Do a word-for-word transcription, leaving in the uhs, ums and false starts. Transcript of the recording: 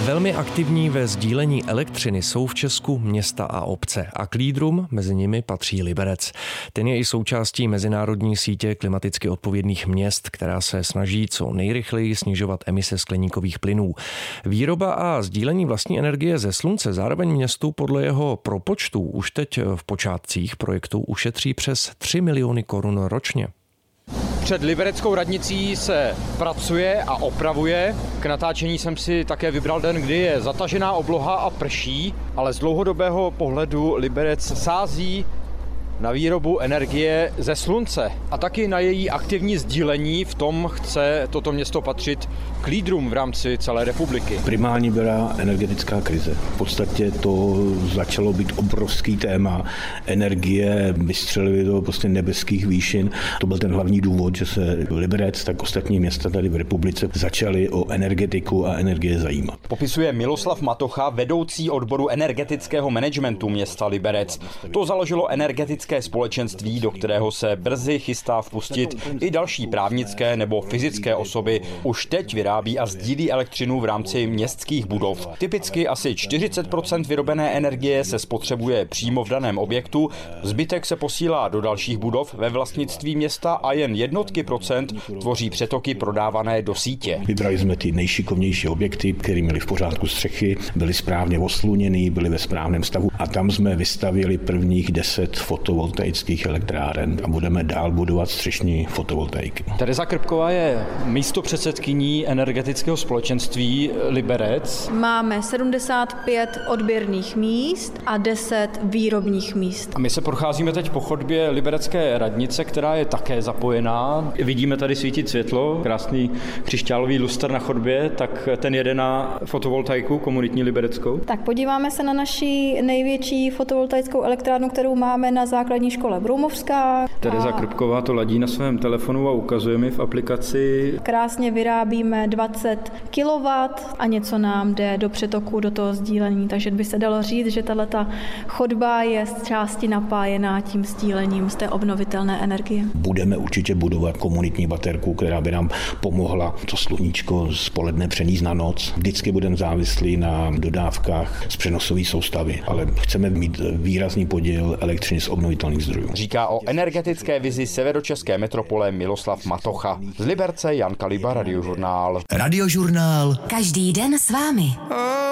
Velmi aktivní ve sdílení elektřiny jsou v Česku města a obce a k lídrům mezi nimi patří Liberec. Ten je i součástí mezinárodní sítě klimaticky odpovědných měst, která se snaží co nejrychleji snižovat emise skleníkových plynů. Výroba a sdílení vlastní energie ze slunce zároveň městu podle jeho propočtů už teď v počátcích projektu ušetří přes tři miliony korun ročně. Před libereckou radnicí se pracuje a opravuje. K natáčení jsem si také vybral den, kdy je zatažená obloha a prší, ale z dlouhodobého pohledu Liberec sází na výrobu energie ze slunce a taky na její aktivní sdílení. V tom chce toto město patřit k lídrům v rámci celé republiky. Primární byla energetická krize. V podstatě to začalo být obrovský téma. Energie vystřelily do prostě nebeských výšin. To byl ten hlavní důvod, že se Liberec, tak ostatní města tady v republice začaly o energetiku a energie zajímat. Popisuje Miloslav Matocha, vedoucí odboru energetického managementu města Liberec. To založilo energetické společenství, do kterého se brzy chystá vpustit i další právnické nebo fyzické osoby. Už teď vyrábí a sdílí elektřinu v rámci městských budov. Typicky asi čtyřicet procent vyrobené energie se spotřebuje přímo v daném objektu, zbytek se posílá do dalších budov ve vlastnictví města a jen jednotky procent tvoří přetoky prodávané do sítě. Vybrali jsme ty nejšikovnější objekty, které měly v pořádku střechy, byly správně osluněný, byly ve správném stavu a tam jsme vystavili prvních deset fotovoltaických elektráren a budeme dál budovat střešní fotovoltaiky. Tereza Krpková je místopředsedkyní energetického společenství Liberec. Máme sedmdesát pět odběrných míst a deset výrobních míst. A my se procházíme teď po chodbě liberecké radnice, která je také zapojená. Vidíme tady svítit světlo, krásný křišťálový lustr na chodbě, tak ten jede na fotovoltaiku komunitní libereckou. Tak podíváme se na naši největší fotovoltaickou elektrárnu, kterou máme na základní škole Broumovská. Tereza Krpková to ladí na svém telefonu a ukazuje mi v aplikaci. Krásně vyrábíme dvacet kilowattů a něco nám jde do přetoku, do toho sdílení, takže by se dalo říct, že tato chodba je z části napájená tím sdílením z té obnovitelné energie. Budeme určitě budovat komunitní baterku, která by nám pomohla to sluníčko z poledne přenést na noc. Vždycky budeme závislí na dodávkách z přenosové soustavy, ale chceme mít výrazný podíl elektřiny z obnovitelných zdrojů. Říká o energetické vizi severočeské metropole Miloslav Matocha. Z Liberce Jan Kaliba, Radiožurnál. Radiožurnál. Každý den s vámi.